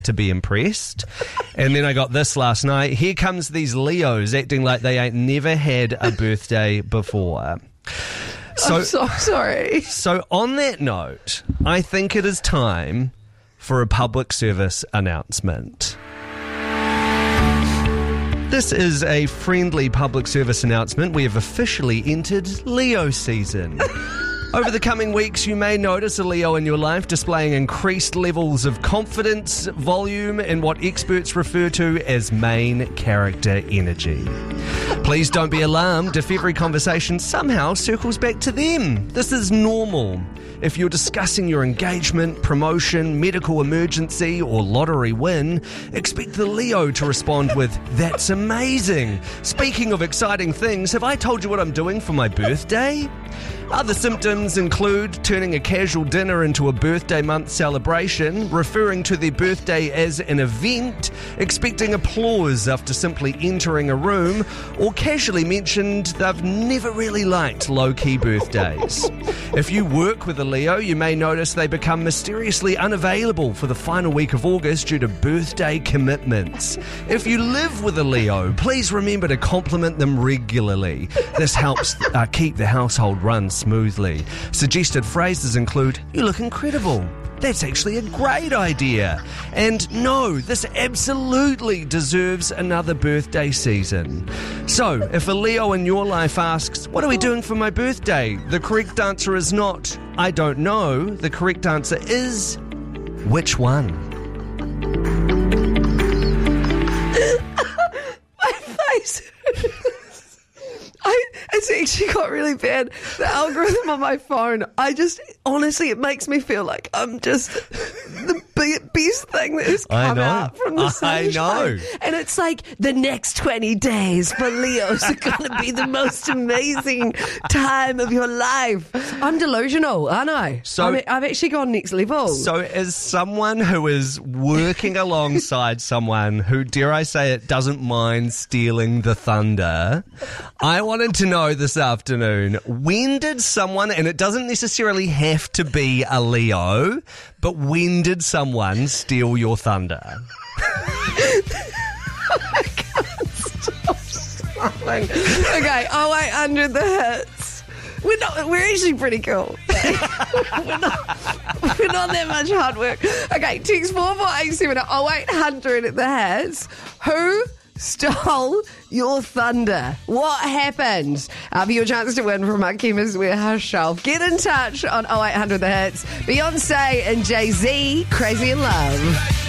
to be impressed. And then I got this last night. Here comes these Leos acting like they ain't never had a birthday before. I'm so sorry. So on that note, I think it is time for a public service announcement. This is a friendly public service announcement. We have officially entered Leo season. Over the coming weeks, you may notice a Leo in your life displaying increased levels of confidence, volume, and what experts refer to as main character energy. Please don't be alarmed if every conversation somehow circles back to them. This is normal. If you're discussing your engagement, promotion, medical emergency, or lottery win, expect the Leo to respond with, "That's amazing. Speaking of exciting things, have I told you what I'm doing for my birthday?" Other symptoms include turning a casual dinner into a birthday month celebration, referring to their birthday as an event, expecting applause after simply entering a room, or casually mentioned they've never really liked low-key birthdays. If you work with a Leo, you may notice they become mysteriously unavailable for the final week of August due to birthday commitments. If you live with a Leo, please remember to compliment them regularly. This helps keep the household run smoothly. Suggested phrases include, "You look incredible. That's actually a great idea." And "No, this absolutely deserves another birthday season." So, if a Leo in your life asks, "What are we doing for my birthday?" the correct answer is not, "I don't know." The correct answer is, "Which one?" My face. It's actually got really bad. The algorithm on my phone, honestly, it makes me feel like I'm just the best thing that has come out from the sunshine. I know. And it's like the next 20 days for Leos are going to be the most amazing time of your life. I'm delusional, aren't I? So, I've actually gone next level. So as someone who is working alongside someone who, dare I say it, doesn't mind stealing the thunder, I wanted to know this afternoon, when did someone, and it doesn't necessarily have to be a Leo, but when did someone steal your thunder? I can't stop smiling. Okay, 0800 the hits. We're actually pretty cool. we're not that much hard work. Okay, text 4487 at 0800 the hits. Who stole your thunder? What happened? For your chance to win from our Chemist Warehouse shelf, get in touch on 0800 the hits. Beyonce and Jay-Z, Crazy in Love.